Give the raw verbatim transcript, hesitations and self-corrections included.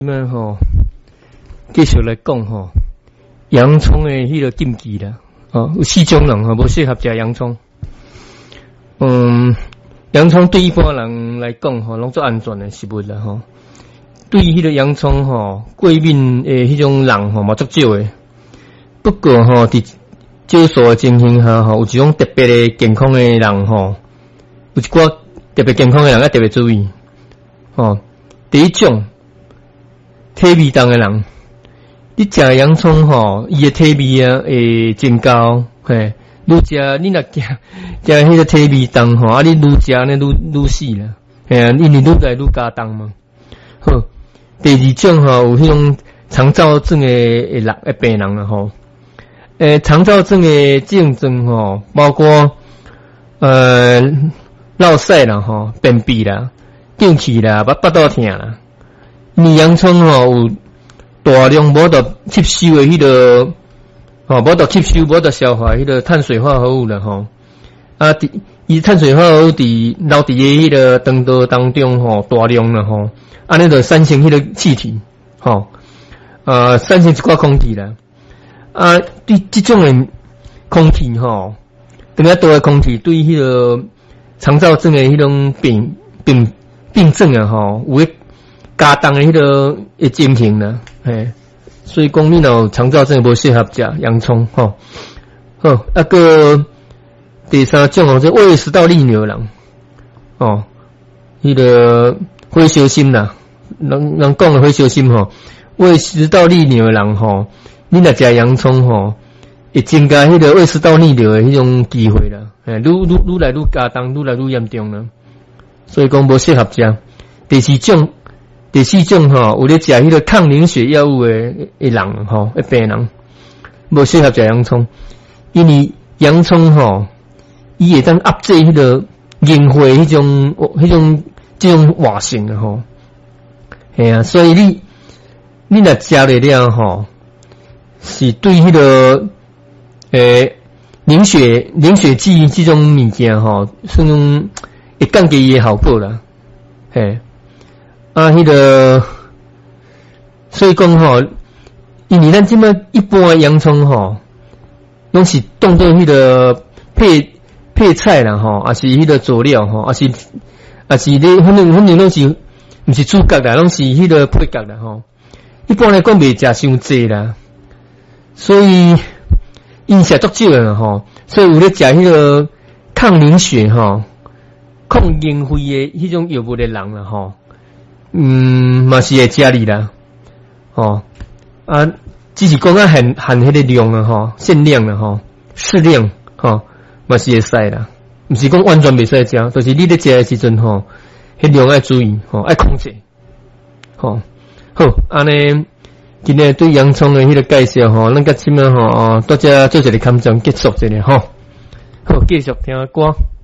那吼，继续来讲吼，洋葱的迄个禁忌啦，哦，有四种人吼，无适合食洋葱。嗯，洋葱对一般人来讲吼，拢做安全的食物啦吼。对迄个洋葱吼，过敏的迄种人吼，嘛足少的。不过吼，伫少数的情形下吼，有一种特别的健康的人吼，有一寡特别健康的人要特别注意。哦，第一种。体味重的人，你食洋葱吼，伊的体味啊会增高，嘿，愈食你若食食迄个体味重吼，啊你愈食呢愈愈死啦，嘿啊，因为愈来愈加重嘛。好，第二种吼有迄种肠燥症的诶人诶病人啦吼，诶肠燥症的症状吼，包括呃落屎啦吼，便秘啦，胀气啦，巴巴肚疼啦。你洋葱吼有大量无得吸收的迄个，吼无得吸收无得消化迄个碳水化合物啦吼，啊，伊碳水化合物伫留伫诶迄个肠道当中吼大量啦吼，安尼就产生迄个气体，吼，呃，产生一寡空气啦，啊，对即种诶空气吼，更加多诶空气对迄个肠燥症诶迄种病病病症啊吼，有诶。加重的迄个诶情形啦，嘿，所以讲你若肠燥症无适合食洋葱吼。好，啊个第三种哦，这胃食道逆流人哦，迄个会小心啦，人人讲的会小心吼，胃食道逆流的人吼，你若食洋葱吼，会增加迄个胃食道逆流的迄种机会啦，嘿，愈愈愈来愈加重，愈来愈严重啦，所以讲无适合食。第四种。第四种吼，有咧食迄个抗凝血药物诶诶人吼，诶病人，无适合食洋葱，因为洋葱吼，伊会当压制迄个凝血迄种迄种即种活性诶吼，系啊，所以你你若食了了吼，是对迄个诶凝血凝血剂即种物件吼，是种会降低伊诶效果啦，嘿。啊，迄、那个，所以讲吼，因为咱即摆一般的洋葱吼，拢是当做迄个配配菜啦吼，也是迄个佐料吼，也是也是咧，反正反正拢是毋是主角啦，拢是迄个配角啦吼。一般来讲袂食伤济啦，所以因食足少啦吼，所以有咧食迄个抗凝血吼、抗凝血的迄种药物的人啦吼。嗯，嘛是会食哩啦，哦，啊，只是讲啊限限迄个量啊吼，限量啦吼，适量吼，嘛是会使啦，毋是讲完全袂使食，就是你咧食诶时阵吼，迄量爱注意吼，爱控制，吼，好，安尼今日对洋葱诶迄个介绍吼，咱甲即满吼，哦，到这做一个勘章结束一下吼，好，继续听歌。